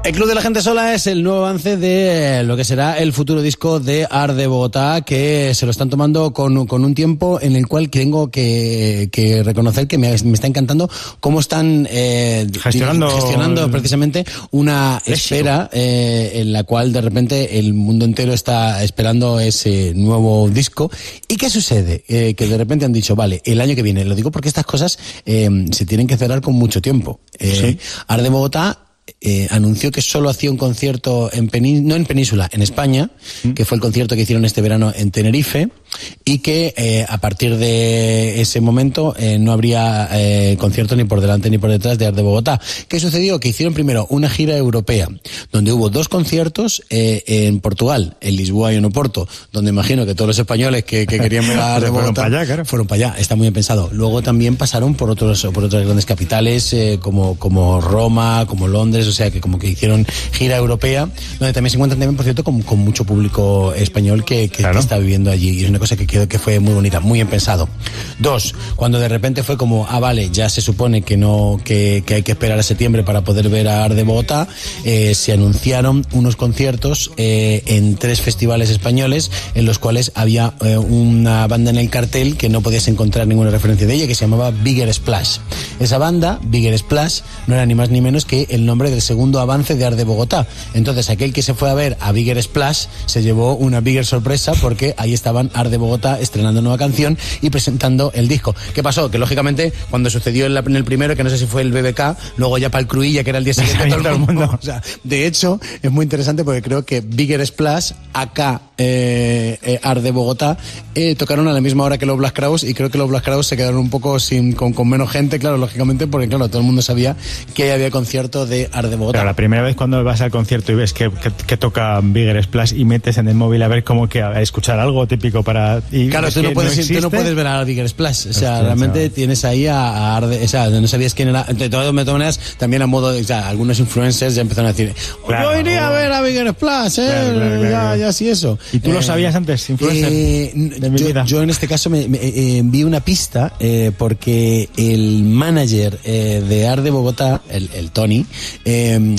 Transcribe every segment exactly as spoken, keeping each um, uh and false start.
El Club de la Gente Sola es el nuevo avance de lo que será el futuro disco de Art de Bogotá, que se lo están tomando con, con un tiempo en el cual tengo que, que reconocer que me, me está encantando cómo están eh, gestionando, gestionando precisamente una espera eh, en la cual de repente el mundo entero está esperando ese nuevo disco. ¿Y qué sucede? Eh, que de repente han dicho, vale, el año que viene, lo digo porque estas cosas eh, se tienen que cerrar con mucho tiempo. Eh, sí. Art de Bogotá Eh, anunció que solo hacía un concierto en Penín, no en Península, en España, ¿Mm? que fue el concierto que hicieron este verano en Tenerife, y que eh, a partir de ese momento eh, no habría eh, concierto ni por delante ni por detrás de Art de Bogotá. ¿Qué sucedió? Que hicieron primero una gira europea, donde hubo dos conciertos eh, en Portugal, en Lisboa y en Oporto, donde imagino que todos los españoles que, que querían ver a Art de Bogotá fueron para allá, claro. fueron para allá, está muy bien pensado. Luego también pasaron por otros por otras grandes capitales eh, como, como Roma, como Londres, o sea que como que hicieron gira europea, donde también se encuentran también, por cierto, con, con mucho público español que, que, claro. que está viviendo allí, y es una cosa que quedó que fue muy bonita, muy bien pensado. Dos, cuando de repente fue como, ah vale, ya se supone que no, que, que hay que esperar a septiembre para poder ver a Art de Bogotá, eh, se anunciaron unos conciertos eh, en tres festivales españoles, en los cuales había eh, una banda en el cartel que no podías encontrar ninguna referencia de ella, que se llamaba Bigger Splash. Esa banda, Bigger Splash, no era ni más ni menos que el nombre del segundo avance de Art de Bogotá. Entonces aquel que se fue a ver a Bigger Splash se llevó una bigger sorpresa, porque ahí estaban Art de Bogotá estrenando nueva canción y presentando el disco. ¿Qué pasó? Que lógicamente cuando sucedió en, la, en el primero, que no sé si fue el B B K, luego ya para el Cruilla, que era el día siguiente todo el mundo. O sea, de hecho es muy interesante porque creo que Bigger Splash, acá eh, eh, Art de Bogotá eh, tocaron a la misma hora que los Black Crowes, y creo que los Black Crowes se quedaron un poco sin con, con menos gente, claro, lógicamente, porque claro, todo el mundo sabía que había concierto de Art de Bogotá. Pero la primera vez cuando vas al concierto y ves que, que, que toca Bigger Splash y metes en el móvil a ver cómo que a escuchar algo típico para... Y claro, tú no, puedes, no tú no puedes ver a Bigger Splash, o sea, Hostia, realmente chaval. Tienes ahí a, a Arde, o sea, no sabías quién era. De todas maneras, también a modo de, o sea, algunos influencers ya empezaron a decir, claro, yo iría a ver a Bigger Splash, eh, claro, claro, claro. ya, ya sí eso. ¿Y tú eh, lo sabías antes, influencer? Eh, de mi yo, vida. yo en este caso me, me eh, vi una pista eh, porque el manager eh, de Art de Bogotá, el, el Tony, eh,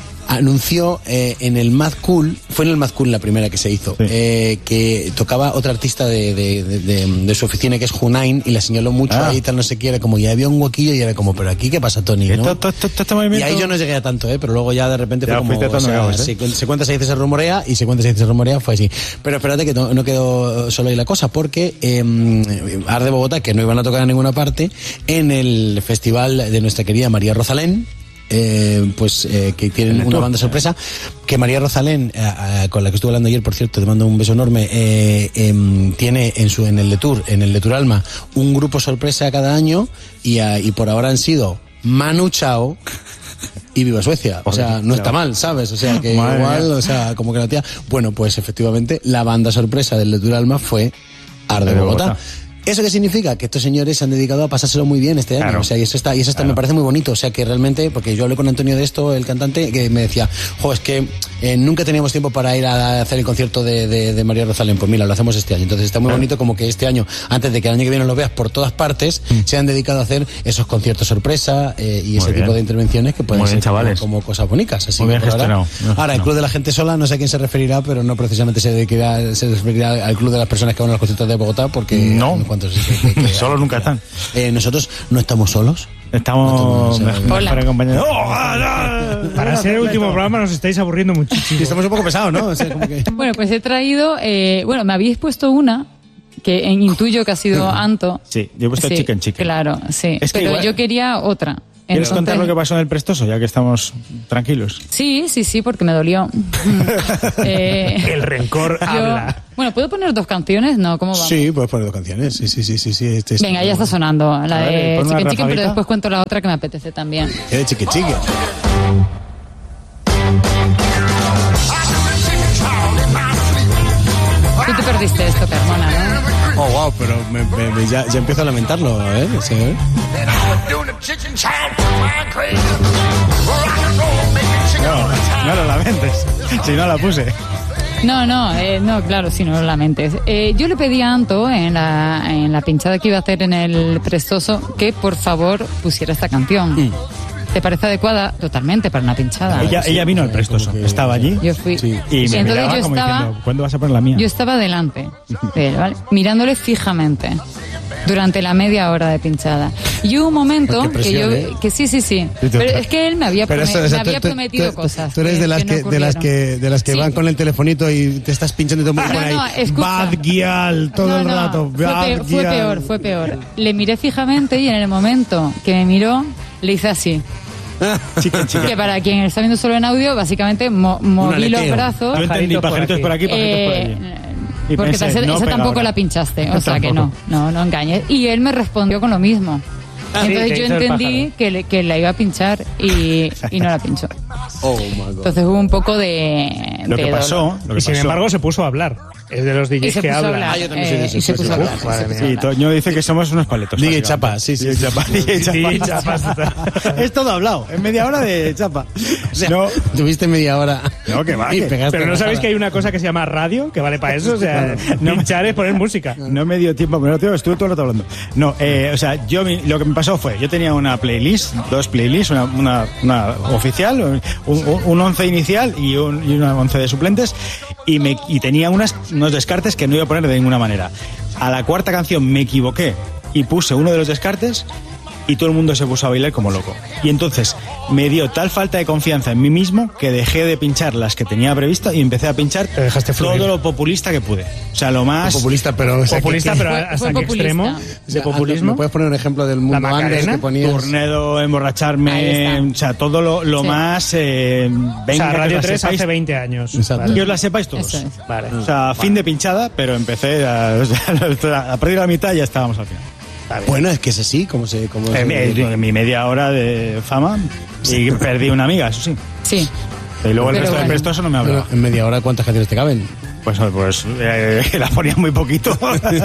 anunció eh, en el Mad Cool, fue en el Mad Cool la primera que se hizo, sí. eh, que tocaba otra artista de, de, de, de, de su oficina, que es Hunain, y la señaló mucho ah. ahí, tal, no sé qué, era como, ya había un huequillo y era como, pero aquí, ¿qué pasa, Tony? ¿no? Esto, esto, esto, esto movimiento... Y ahí yo no llegué a tanto, ¿eh? Pero luego ya de repente ya fue como, o sea, nuevos, ¿eh? se, se cuenta, se dice, se rumorea, y se cuenta, se dice, se rumorea, fue así. Pero espérate que no, no quedó solo ahí la cosa, porque eh, Art de Bogotá, que no iban a tocar en ninguna parte, en el festival de nuestra querida María Rosalén, Eh, pues eh, que tienen una banda sorpresa, que María Rosalén, eh, eh, con la que estuve hablando ayer, por cierto, te mando un beso enorme, eh, eh, tiene en su en el de Tour, en el de Tour Alma, un grupo sorpresa cada año, y, uh, y por ahora han sido Manu Chao y Viva Suecia, o sea, no está mal, ¿sabes? O sea, que Madre igual, mía. O sea, como que la tía, bueno, pues efectivamente la banda sorpresa del de Tour Alma fue Art de Bogotá. ¿Eso qué significa? Que estos señores se han dedicado a pasárselo muy bien este año, claro. O sea, y eso está, y eso está, claro. Me parece muy bonito, o sea, que realmente, porque yo hablé con Antonio de esto, el cantante, que me decía, jo, es que eh, nunca teníamos tiempo para ir a hacer el concierto de, de, de María Rosalén, pues mira, lo hacemos este año, entonces está muy claro. bonito como que este año, antes de que el año que viene lo veas por todas partes, mm. se han dedicado a hacer esos conciertos sorpresa eh, y muy ese bien. Tipo de intervenciones que pueden muy ser bien, chavales. Como, como cosas bonitas, así muy bien ahora, no, ahora, el no. Club de la Gente Sola, no sé a quién se referirá, pero no precisamente se, dedicará, se referirá al Club de las personas que van a los conciertos de Bogotá, porque no, en cuanto se, que, que, solos nunca están. Eh, nosotros no estamos solos. Estamos no estamos, mejor acompañados. ¡Oh, ah, Para ser el último programa nos estáis aburriendo muchísimo. Sí, estamos un poco pesados, ¿no? O sea, como que... Bueno, pues he traído, eh, bueno, me habéis puesto una que en intuyo que ha sido Anto. Sí, yo he puesto sí, Chicken Chicken. Claro, sí. Es pero igual... yo quería otra. ¿Quieres Entonces... contar lo que pasó en el Prestoso, ya que estamos tranquilos? Sí, sí, sí, porque me dolió. eh, el rencor yo... habla. Bueno, ¿puedo poner dos canciones? No, ¿cómo vamos? Sí, puedes poner dos canciones. Sí, sí, sí, sí, sí. Este es... Venga, ya está sonando la ver, de Chicken Chicken, pero después cuento la otra que me apetece también. ¿Qué de Chicken Chicken? Tú te perdiste esto, Carmona, ¿no? Oh, wow, pero me, me, me, ya, ya empiezo a lamentarlo, ¿eh? Sí, ¿eh? No, no lo lamentes, si no la puse. No, no, eh, no, claro, si no lo lamentes. Eh, yo le pedí a Anto en la, en la pinchada que iba a hacer en el Prestoso que por favor pusiera esta canción. Mm. ¿te parece adecuada? Totalmente, para una pinchada. Ella, ella vino al Prestoso, estaba allí. Yo fui. Sí. Y me entonces miraba yo como estaba, diciendo, ¿cuándo vas a poner la mía? yo estaba delante de él, ¿vale? Mirándole fijamente durante la media hora de pinchada. Y hubo un momento Qué que presión, yo, ¿eh? que sí, sí, sí. Sí, tú- Pero es que él me había, Pero prome- eso, o sea, me tú- había tú- prometido tú- cosas. Tú eres que- de las que, que, no de las ocurrieron. que de las que Sí. van con el telefonito y te estás pinchando y te ponen No, ahí no, escucha. Bad Gyal todo No, el no, rato. Fue, Bad pe- fue Gyal. peor, fue peor. Le miré fijamente y en el momento que me miró, le hice así. Chica, chica. Que para quien está viendo solo en audio, básicamente mo- moví los aleteo. brazos. Yo entendí, pajaritos por aquí, pajaritos por allí. Eh, Y porque pensé, esa, no esa pega tampoco ahora. la pinchaste, o sea que Tampoco. no, no, no engañes. Y él me respondió con lo mismo. Ah, sí, Entonces te yo hizo el entendí pájaro. que, le- que la iba a pinchar y, y no la pinchó. Oh my God. Entonces hubo un poco de. Lo de que dolor. pasó, lo que Y sin pasó. embargo se puso a hablar. Es de los Y D Js se que puso a hablan. hablar. Ah, yo también soy de eh, esos, y se sí, puso a sí, hablar. sí. Madre se puso a Sí, hablar. Toño dice que somos unos paletos. D J básicamente. Chapa, sí, sí. D J Chapa, D J Sí, Chapa. chapas. Es todo hablado, en media hora de chapa. O sea, No, tuviste media hora. No, que va, Y que- pegaste Pero no la sabéis cara. que hay una cosa que se llama radio, que vale para eso. O sea, No. pinchar es poner música. no me dio tiempo, pero tío, estuve todo el rato hablando. No, eh, o sea, yo mi- lo que me pasó fue, yo tenía una playlist, dos playlists, una, una, una oficial, un, un, un once inicial y, un, y una once de suplentes, y, me, y tenía unas, unos descartes que no iba a poner de ninguna manera. A la cuarta canción me equivoqué y puse uno de los descartes y todo el mundo se puso a bailar como loco. Y entonces me dio tal falta de confianza en mí mismo que dejé de pinchar las que tenía previsto y empecé a pinchar Te dejaste fluir. todo lo populista que pude. O sea, lo más... Populista, pero. o sea, que- Populista, que- pero Fue- ¿hasta fue qué populista. extremo? o ¿De sea, populismo? ¿me puedes poner un ejemplo del mundo antes Macarena? que ponías? Turnedo, Ahí emborracharme, está. o sea, todo lo, lo Sí. más... Eh, venga, O sea, que Radio os la tres sepáis, hace veinte años. Exacto. Vale. que os la sepáis todos. Eso es. Vale. O sea, fin de pinchada, pero empecé a, o sea, a partir de la mitad ya estábamos al final. Está bien. Bueno, es que es así, como se. Como En mi, se- en mi media hora de fama y perdí una amiga, eso sí. Sí. Y luego el Pero resto del bueno. prestoso no me Bueno, hablaba. en media hora, ¿cuántas canciones te caben? Pues, pues eh, la ponía muy poquito.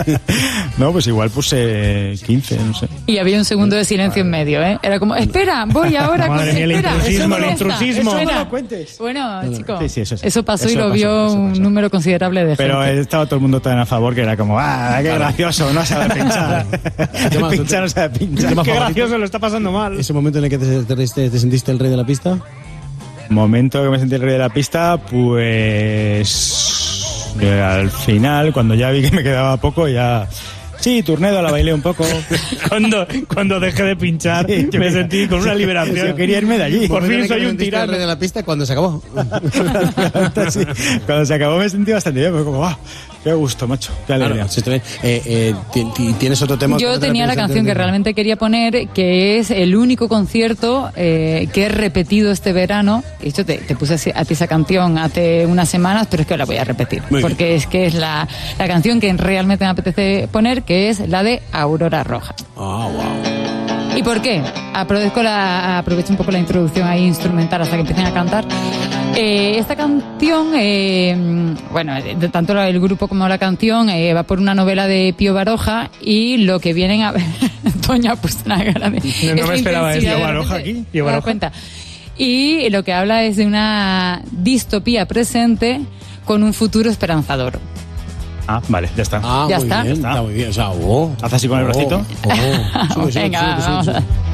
No, pues igual puse quince, no sé. Y había un segundo de silencio en medio, ¿eh? Era como, espera, voy ahora. Madre con- mía, el espera, intrusismo, eso no el está, intrusismo. espera. Eso no lo cuentes. Bueno, chicos, Sí, sí, eso sí. pasó y Eso lo pasó, vio eso un pasó. número considerable de Pero gente. estaba todo el mundo tan a favor que era como, ah, qué gracioso, no sabe pinchar. tema- Pinchar no sabe pinchar. tema Qué favorito? gracioso, lo está pasando mal. ¿Ese momento en el que te, te- te- te sentiste el rey de la pista? Momento que me sentí el rey de la pista, pues eh, al final, cuando ya vi que me quedaba poco, ya... Sí, Turnedo la bailé un poco. Cuando, cuando dejé de pinchar, Sí, yo me quería- sentí con una liberación. Yo quería irme de allí. Por Momento en fin el que soy te un sentiste el tirano. rey de la pista cuando se acabó. Sí. Cuando se acabó me sentí bastante bien, fue como, ah, qué gusto, macho, qué alegría. Claro, si te ven- eh, eh, ti- ti- ¿Tienes otro tema? Yo ¿Cómo te tenía la piensas canción que antes de- realmente quería poner, que es el único concierto eh, que he repetido este verano. De hecho, te, te puse así- a ti esa canción hace unas semanas, pero es que la voy a repetir. Muy bien. Porque es que es la, la canción que realmente me apetece poner, que es la de Aurora Roja. Ah, wow. ¿Y por qué? Aprovecho, la, aprovecho un poco la introducción ahí instrumental hasta que empiecen a cantar. Eh, esta canción, eh, bueno, de tanto la- el grupo como la canción, eh, va por una novela de Pío Baroja y lo que vienen a ver... Toña ha puesto una cara de... No, no es me la esperaba eso. intensidad Pío de Baroja repente, aquí, Pío ¿te das Baroja. cuenta? Y lo que habla es de una distopía presente con un futuro esperanzador. Ah, vale, ya está. Ah, Ya muy está. bien, Está. está muy bien. O sea, oh, Haz así con el oh, bracito. oh. Sube, sube, Venga, sube, sube, vamos sube. a...